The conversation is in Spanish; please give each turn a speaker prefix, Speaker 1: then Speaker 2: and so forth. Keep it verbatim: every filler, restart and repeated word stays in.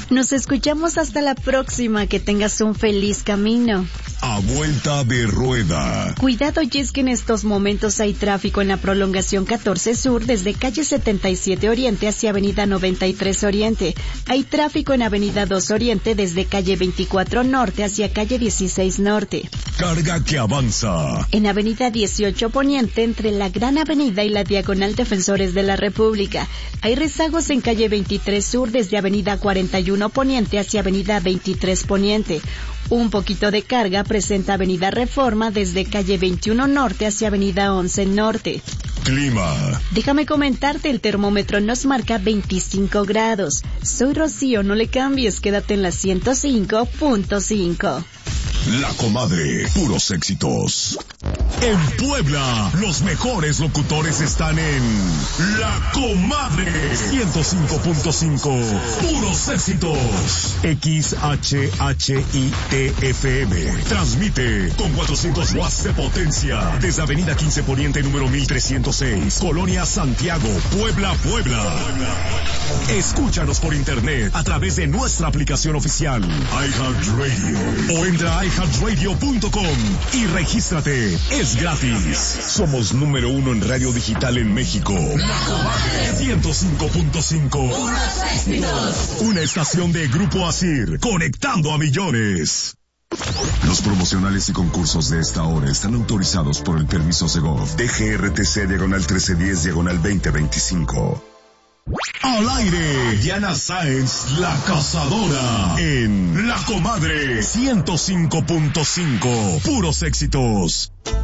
Speaker 1: Nos escuchamos hasta la próxima. Que tengas un feliz camino.
Speaker 2: A vuelta de rueda.
Speaker 1: Cuidado, y es que en estos momentos hay tráfico en la prolongación catorce Sur desde calle setenta y siete Oriente hacia avenida noventa y tres Oriente. Hay tráfico en avenida dos Oriente desde calle veinticuatro Norte hacia calle dieciséis Norte.
Speaker 2: Carga que avanza.
Speaker 1: En avenida dieciocho Poniente entre la Gran Avenida y la Diagonal Defensores de la República. Hay rezagos en calle veintitrés Sur desde avenida cuarenta y uno Poniente hacia avenida veintitrés Poniente. Un poquito de carga presenta avenida Reforma desde calle veintiuno Norte hacia avenida once Norte.
Speaker 2: Clima.
Speaker 1: Déjame comentarte, el termómetro nos marca veinticinco grados. Soy Rocío, no le cambies, quédate en la ciento cinco punto cinco.
Speaker 2: La Comadre, puros éxitos. En Puebla, los mejores locutores están en La Comadre ciento cinco punto cinco. Puros éxitos. X H H I T F M. Transmite con cuatrocientos watts de potencia desde Avenida quince Poniente número mil trescientos seis, Colonia Santiago, Puebla, Puebla. Escúchanos por internet a través de nuestra aplicación oficial iHeartRadio o entra a i heart radio punto com y regístrate. Es gratis. Somos número uno en radio digital en México. La Comadre ciento cinco punto cinco. Una estación de Grupo Asir, conectando a millones. Los promocionales y concursos de esta hora están autorizados por el permiso Segov D G R T C diagonal trece diez diagonal veinte veinticinco. Al aire, Diana Sáenz, la cazadora, en La Comadre ciento cinco punto cinco, puros éxitos.